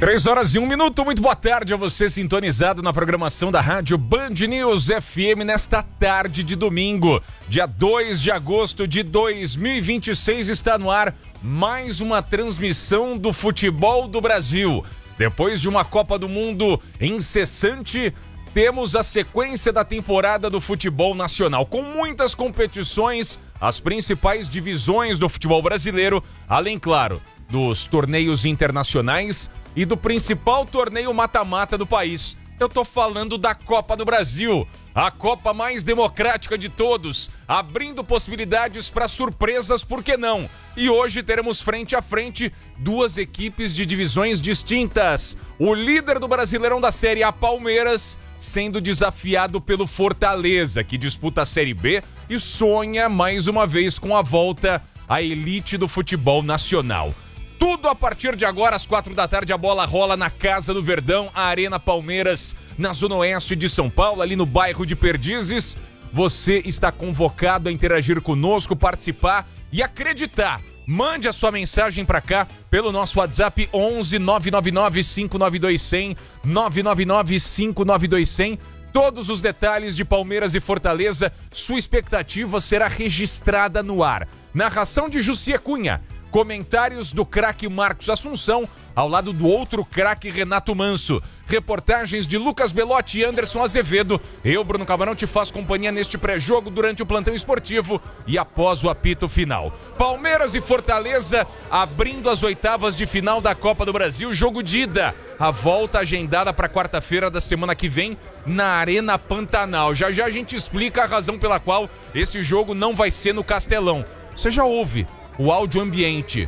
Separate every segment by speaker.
Speaker 1: 3h01, muito boa tarde a você sintonizado na programação da Rádio Band News FM nesta tarde de domingo, dia 2 de agosto de 2026, está no ar mais uma transmissão do futebol do Brasil. Depois de uma Copa do Mundo incessante, temos a sequência da temporada do futebol nacional, com muitas competições, as principais divisões do futebol brasileiro, além, claro, dos torneios internacionais e do principal torneio mata-mata do país. Eu tô falando da Copa do Brasil, a Copa mais democrática de todos, abrindo possibilidades para surpresas, por que não? E hoje teremos frente a frente duas equipes de divisões distintas. O líder do Brasileirão da Série A, Palmeiras, sendo desafiado pelo Fortaleza, que disputa a Série B e sonha mais uma vez com a volta à elite do futebol nacional. Tudo a partir de agora, às 4 da tarde, a bola rola na Casa do Verdão, a Arena Palmeiras, na Zona Oeste de São Paulo, ali no bairro de Perdizes. Você está convocado a interagir conosco, participar e acreditar. Mande a sua mensagem para cá pelo nosso WhatsApp 11 999 592 100, 999 592 100. Todos os detalhes de Palmeiras e Fortaleza, sua expectativa será registrada no ar. Narração de Jussi Cunha. Comentários do craque Marcos Assunção, ao lado do outro craque Renato Manso. Reportagens de Lucas Belotti e Anderson Azevedo. Eu, Bruno Camarão, te faço companhia neste pré-jogo durante o plantão esportivo e após o apito final. Palmeiras e Fortaleza abrindo as oitavas de final da Copa do Brasil. Jogo de ida. A volta agendada para quarta-feira da semana que vem na Arena Pantanal. Já já a gente explica a razão pela qual esse jogo não vai ser no Castelão. Você já ouve o áudio ambiente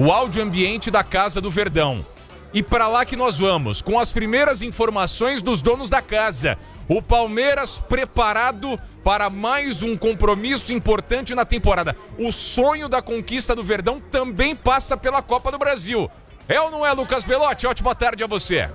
Speaker 1: da Casa do Verdão. E para lá que nós vamos, com as primeiras informações dos donos da casa. O Palmeiras preparado para mais um compromisso importante na temporada. O sonho da conquista do Verdão também passa pela Copa do Brasil. É ou não é, Lucas Belotti? Ótima tarde a você.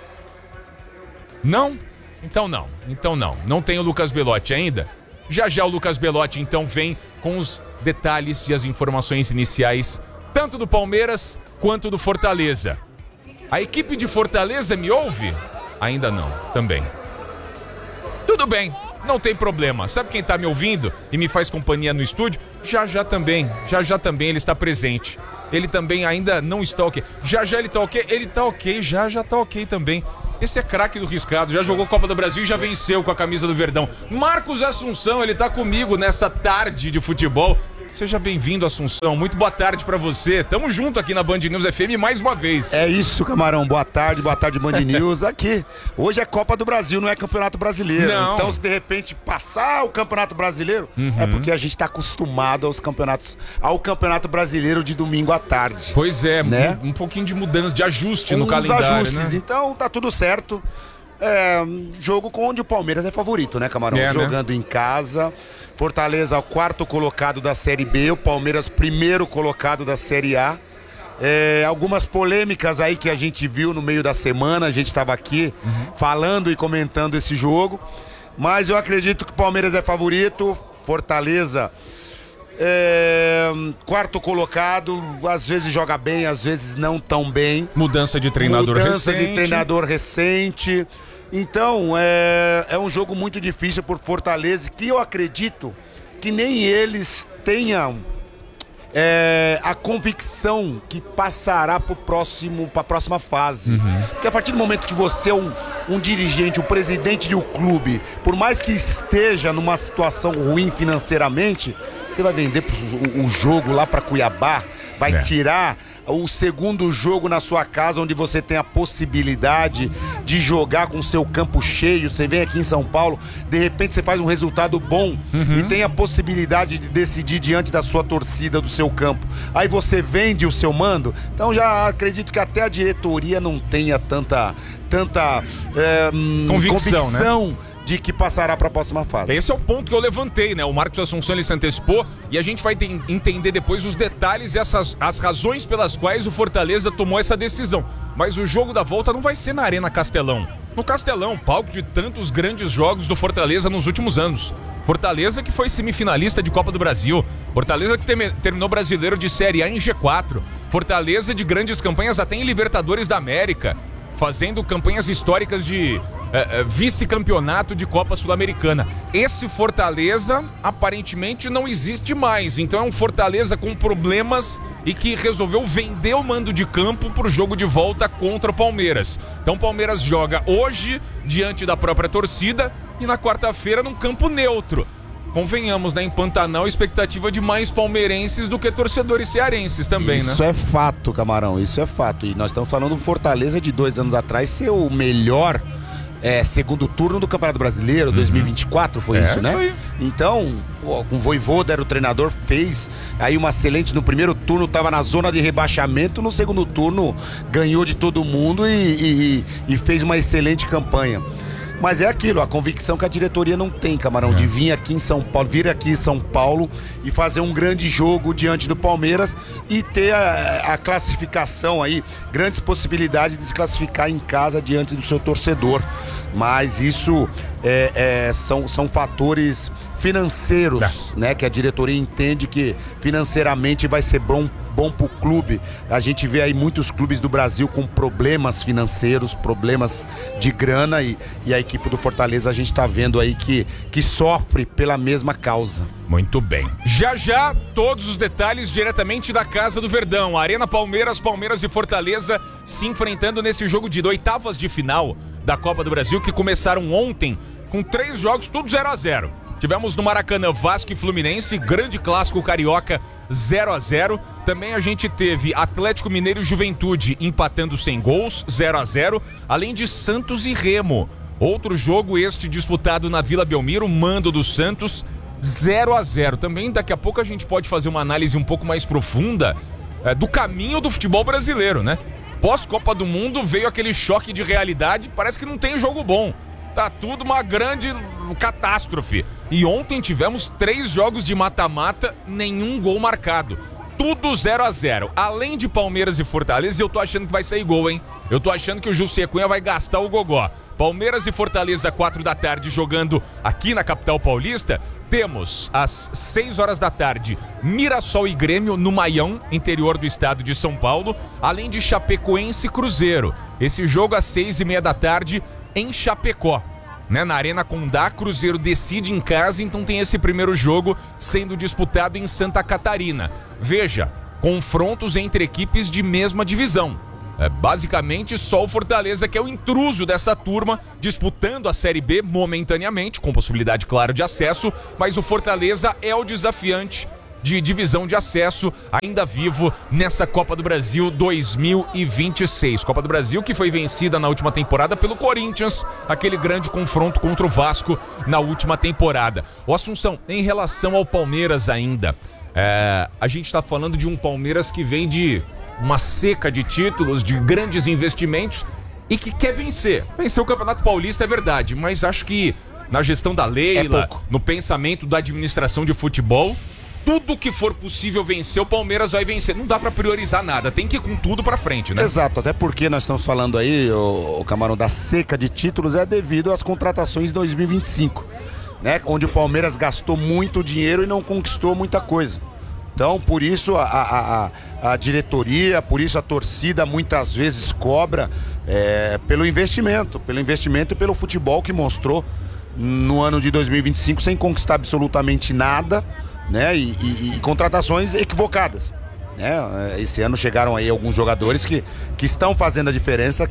Speaker 1: Não? Então não. Não tem o Lucas Belotti ainda? Já já o Lucas Belotti então vem com os detalhes e as informações iniciais, tanto do Palmeiras quanto do Fortaleza. A equipe de Fortaleza me ouve? Ainda não, também. Tudo bem, não tem problema. Sabe quem tá me ouvindo e me faz companhia no estúdio? Já já também ele está presente. Ele também ainda não está ok. Já ele tá ok? Ele tá ok, já tá ok também. Esse é craque do riscado, já jogou Copa do Brasil e já venceu com a camisa do Verdão. Marcos Assunção, ele tá comigo nessa tarde de futebol. Seja bem-vindo, Assunção. Muito boa tarde pra você. Tamo junto aqui na Band News FM mais uma vez.
Speaker 2: É isso, Camarão. Boa tarde, Band News. Aqui, hoje é Copa do Brasil, não é Campeonato Brasileiro. Não. Então, se de repente passar o Campeonato Brasileiro, é porque a gente tá acostumado ao Campeonato Brasileiro de domingo à tarde.
Speaker 1: Pois é, né? Um pouquinho de mudança, de ajuste no calendário, ajustes,
Speaker 2: né? Então, tá tudo certo. Jogo onde o Palmeiras é favorito, né, Camarão? Jogando em casa. Fortaleza, o quarto colocado da Série B, o Palmeiras, primeiro colocado da Série A. Algumas polêmicas aí que a gente viu no meio da semana, a gente estava aqui falando e comentando esse jogo. Mas eu acredito que o Palmeiras é favorito, Fortaleza quarto colocado, às vezes joga bem, às vezes não tão bem.
Speaker 1: Mudança de treinador
Speaker 2: recente. Então, é um jogo muito difícil por Fortaleza, que eu acredito que nem eles tenham a convicção que passará para a próxima fase. Porque a partir do momento que você é um dirigente, um presidente de um clube, por mais que esteja numa situação ruim financeiramente, você vai vender o jogo lá para Cuiabá, vai tirar o segundo jogo na sua casa, onde você tem a possibilidade de jogar com o seu campo cheio. Você vem aqui em São Paulo, de repente você faz um resultado bom e tem a possibilidade de decidir diante da sua torcida, do seu campo. Aí você vende o seu mando. Então já acredito que até a diretoria não tenha tanta convicção, né? De que passará para a próxima fase.
Speaker 1: Esse é o ponto que eu levantei, né? O Marcos Assunção, ele se antecipou e a gente vai entender depois os detalhes e as razões pelas quais o Fortaleza tomou essa decisão. Mas o jogo da volta não vai ser na Arena Castelão. No Castelão, palco de tantos grandes jogos do Fortaleza nos últimos anos. Fortaleza que foi semifinalista de Copa do Brasil. Fortaleza que terminou brasileiro de Série A em G4. Fortaleza de grandes campanhas até em Libertadores da América, fazendo campanhas históricas de vice-campeonato de Copa Sul-Americana. Esse Fortaleza aparentemente não existe mais, então é um Fortaleza com problemas e que resolveu vender o mando de campo pro jogo de volta contra o Palmeiras. Então o Palmeiras joga hoje diante da própria torcida e na quarta-feira num campo neutro. Convenhamos, né? Em Pantanal, expectativa de mais palmeirenses do que torcedores cearenses também, né?
Speaker 2: Isso é fato, Camarão, isso é fato. E nós estamos falando do Fortaleza de 2 anos atrás ser o melhor segundo turno do Campeonato Brasileiro, 2024, foi isso, né?
Speaker 1: Foi.
Speaker 2: Então, com o Vojvoda era o treinador, fez aí uma excelente, no primeiro turno estava na zona de rebaixamento, no segundo turno ganhou de todo mundo e fez uma excelente campanha. Mas é aquilo, a convicção que a diretoria não tem, Camarão, de vir aqui em São Paulo, vir aqui em São Paulo e fazer um grande jogo diante do Palmeiras e ter a classificação aí, grandes possibilidades de se classificar em casa diante do seu torcedor. Mas isso são fatores financeiros, né? Que a diretoria entende que financeiramente vai ser bom pro clube. A gente vê aí muitos clubes do Brasil com problemas financeiros, problemas de grana e a equipe do Fortaleza a gente tá vendo aí que sofre pela mesma causa.
Speaker 1: Muito bem. Já, todos os detalhes diretamente da Casa do Verdão. Arena Palmeiras e Fortaleza se enfrentando nesse jogo de oitavas de final da Copa do Brasil, que começaram ontem com 3 jogos, tudo 0-0. Tivemos no Maracanã Vasco e Fluminense, grande clássico carioca, 0-0. Também a gente teve Atlético Mineiro e Juventude empatando sem gols, 0-0. Além de Santos e Remo. Outro jogo este disputado na Vila Belmiro, mando do Santos, 0-0. Também daqui a pouco a gente pode fazer uma análise um pouco mais profunda do caminho do futebol brasileiro, né? Pós-Copa do Mundo veio aquele choque de realidade, parece que não tem jogo bom. Tá tudo uma grande catástrofe. E ontem tivemos 3 jogos de mata-mata, nenhum gol marcado. Tudo 0-0. Além de Palmeiras e Fortaleza, eu tô achando que vai sair gol, hein? Eu tô achando que o José Cunha vai gastar o gogó. Palmeiras e Fortaleza, 4 da tarde, jogando aqui na capital paulista. Temos, às 6 horas da tarde, Mirassol e Grêmio no Maião, interior do estado de São Paulo. Além de Chapecoense e Cruzeiro. Esse jogo às 6:30 da tarde em Chapecó, né? Na Arena Condá, Cruzeiro decide em casa, então tem esse primeiro jogo sendo disputado em Santa Catarina. Veja, confrontos entre equipes de mesma divisão. Basicamente só o Fortaleza que é o intruso dessa turma, disputando a Série B momentaneamente, com possibilidade, claro, de acesso, mas o Fortaleza é o desafiante de divisão de acesso, ainda vivo nessa Copa do Brasil 2026. Copa do Brasil que foi vencida na última temporada pelo Corinthians, aquele grande confronto contra o Vasco na última temporada. O Assunção, em relação ao Palmeiras ainda, a gente está falando de um Palmeiras que vem de uma seca de títulos, de grandes investimentos e que quer vencer. Vencer o Campeonato Paulista é verdade, mas acho que na gestão da Leila, no pensamento da administração de futebol, tudo que for possível vencer, o Palmeiras vai vencer. Não dá pra priorizar nada, tem que ir com tudo pra frente, né?
Speaker 2: Exato, até porque nós estamos falando aí, o Camarão, da seca de títulos é devido às contratações de 2025, né? Onde o Palmeiras gastou muito dinheiro e não conquistou muita coisa. Então, por isso a diretoria, por isso a torcida muitas vezes cobra pelo investimento e pelo futebol que mostrou no ano de 2025 sem conquistar absolutamente nada, né? E contratações equivocadas, né? Esse ano chegaram aí alguns jogadores que estão fazendo a diferença,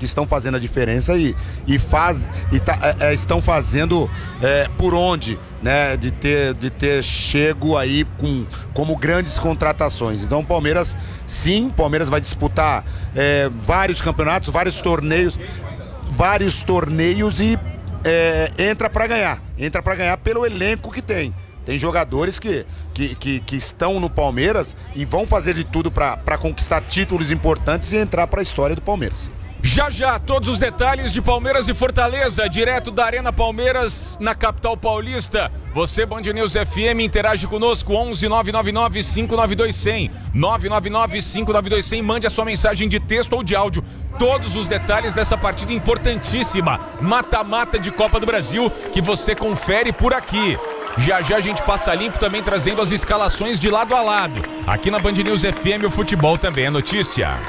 Speaker 2: estão fazendo por onde, né? De ter chego aí como grandes contratações. Então o Palmeiras vai disputar vários campeonatos, vários torneios e entra para ganhar pelo elenco que tem. Tem jogadores que estão no Palmeiras e vão fazer de tudo para conquistar títulos importantes e entrar para a história do Palmeiras.
Speaker 1: Já, todos os detalhes de Palmeiras e Fortaleza, direto da Arena Palmeiras, na capital paulista. Você, Band News FM, interage conosco, 11 999 592 100, 999 592 100, mande a sua mensagem de texto ou de áudio. Todos os detalhes dessa partida importantíssima, mata-mata de Copa do Brasil, que você confere por aqui. Já já a gente passa limpo também trazendo as escalações de lado a lado. Aqui na Band News FM o futebol também é notícia.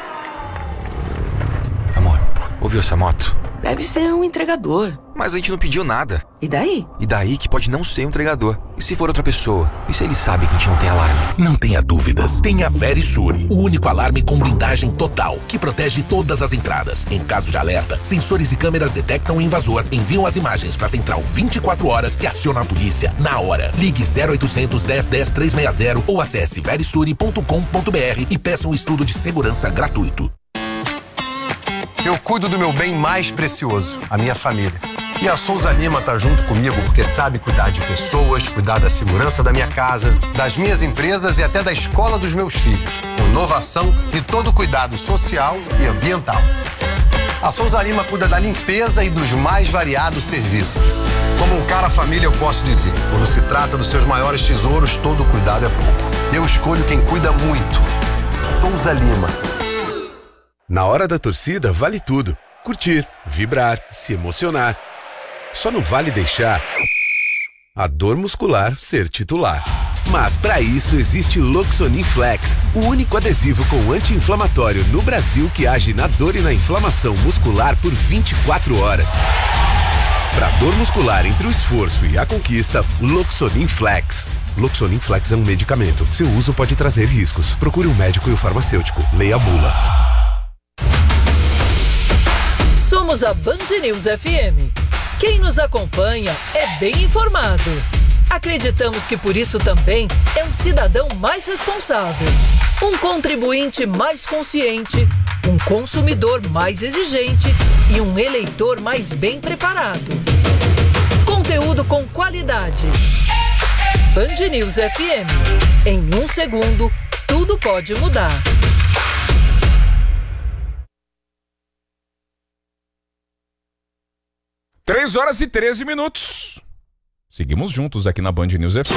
Speaker 3: Amor, ouviu essa moto?
Speaker 4: Deve ser um entregador.
Speaker 3: Mas a gente não pediu nada.
Speaker 4: E daí?
Speaker 3: E daí que pode não ser um entregador. E se for outra pessoa? E se ele sabe que a gente não tem alarme?
Speaker 5: Não tenha dúvidas. Tenha a Verisure, o único alarme com blindagem total, que protege todas as entradas. Em caso de alerta, sensores e câmeras detectam o invasor, enviam as imagens para a central 24 horas e acionam a polícia na hora. Ligue 0800 10 10 360 ou acesse verisure.com.br e peça um estudo de segurança gratuito.
Speaker 6: Eu cuido do meu bem mais precioso, a minha família. E a Souza Lima tá junto comigo porque sabe cuidar de pessoas, cuidar da segurança da minha casa, das minhas empresas e até da escola dos meus filhos. Com inovação e todo cuidado social e ambiental. A Souza Lima cuida da limpeza e dos mais variados serviços. Como um cara família, eu posso dizer, quando se trata dos seus maiores tesouros, todo cuidado é pouco. Eu escolho quem cuida muito. Souza Lima.
Speaker 7: Na hora da torcida, vale tudo. Curtir, vibrar, se emocionar. Só não vale deixar a dor muscular ser titular. Mas para isso existe Loxonin Flex, o único adesivo com anti-inflamatório no Brasil que age na dor e na inflamação muscular por 24 horas. Para dor muscular entre o esforço e a conquista, Loxonin Flex. Loxonin Flex é um medicamento. Seu uso pode trazer riscos. Procure um médico e o farmacêutico. Leia a bula.
Speaker 8: Somos a Band News FM. Quem nos acompanha é bem informado. Acreditamos que por isso também é um cidadão mais responsável, um contribuinte mais consciente, um consumidor mais exigente e um eleitor mais bem preparado. Conteúdo com qualidade. Band News FM. Em 1 segundo, tudo pode mudar.
Speaker 1: 3 horas e 13 minutos. Seguimos juntos aqui na Band News FM.